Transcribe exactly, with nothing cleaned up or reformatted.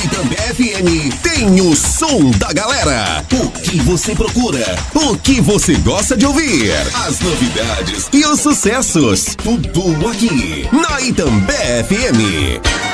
Itambé F M tem o som da galera. O que você procura, o que você gosta de ouvir, as novidades e os sucessos. Tudo aqui na Itambé F M.